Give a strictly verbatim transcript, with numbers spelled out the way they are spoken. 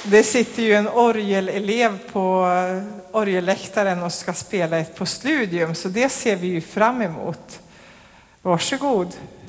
Det sitter ju en orgelelev på orgelläktaren och ska spela ett postludium, så det ser vi ju fram emot. Varsågod.